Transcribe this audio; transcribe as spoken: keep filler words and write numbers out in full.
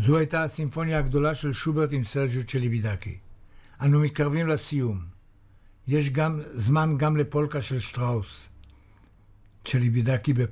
זו הייתה הסימפוניה הגדולה של שוברט עם סרג'יו צ'ליבידקי. אנו מתקרבים לסיום. יש גם זמן גם לפולקה של שטראוס. צ'ליבידקי בפולקה.